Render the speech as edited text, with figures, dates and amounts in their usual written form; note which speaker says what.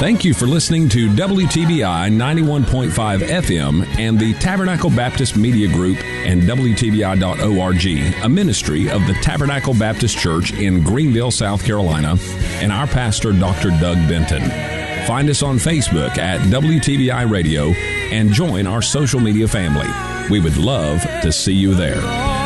Speaker 1: Thank you for listening to WTBI 91.5 FM and the Tabernacle Baptist Media Group and WTBI.org, a ministry of the Tabernacle Baptist Church in Greenville, South Carolina, and our pastor, Dr. Doug Benton. Find us on Facebook at WTBI Radio and join our social media family. We would love to see you there.